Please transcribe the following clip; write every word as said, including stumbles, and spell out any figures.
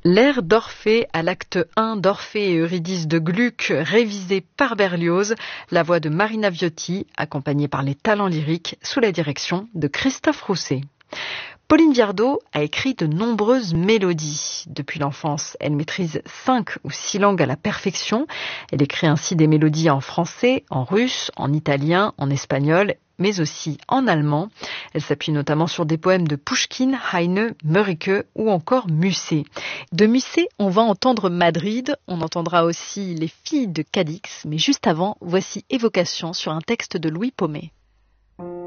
L'air d'Orphée à l'acte un d'Orphée et Eurydice de Gluck, révisé par Berlioz, la voix de Marina Viotti, accompagnée par les talents lyriques, sous la direction de Christophe Rousset. Pauline Viardot a écrit de nombreuses mélodies. Depuis l'enfance, elle maîtrise cinq ou six langues à la perfection. Elle écrit ainsi des mélodies en français, en russe, en italien, en espagnol, mais aussi en allemand. Elle s'appuie notamment sur des poèmes de Pouchkine, Heine, Mörike ou encore Musset. De Musset, on va entendre Madrid, on entendra aussi Les filles de Cadix, mais juste avant, voici Évocation sur un texte de Louis Paumet.